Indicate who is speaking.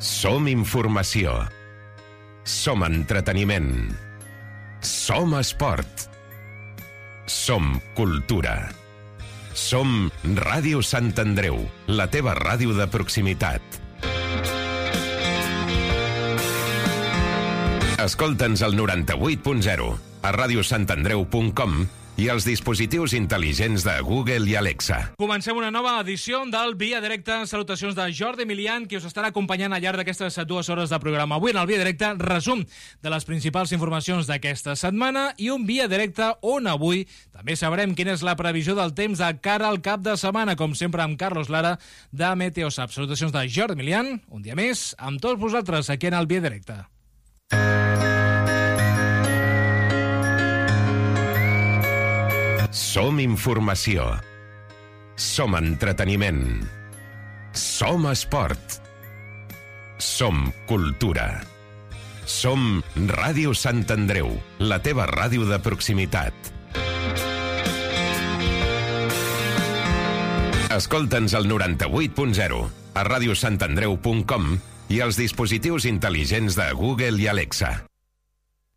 Speaker 1: Som informació. Som entreteniment. Som esport. Som cultura. Som Ràdio Sant Andreu, la teva ràdio de proximitat. Escolta'ns al 98.0, a radiosantandreu.com i als dispositius intel·ligents de Google i Alexa.
Speaker 2: Comencem una nova edició del Via Directe. Salutacions de Jordi Milian, qui us estarà acompanyant al llarg d'aquestes 2 hores de programa. Avui en el Via Directe, resum de les principals informacions d'aquesta setmana i un Via Directe on avui també sabrem quina és la previsió del temps de cara al cap de setmana, com sempre amb Carlos Lara de Meteosat. Salutacions de Jordi Milian, un dia més, amb tots vosaltres aquí en el Via Directe.
Speaker 1: Som informació. Som entreteniment. Som esport. Som cultura. Som Ràdio Sant Andreu, la teva ràdio de proximitat. Escolta'ns al 98.0, a radiosantandreu.com i als dispositius intel·ligents de Google i Alexa.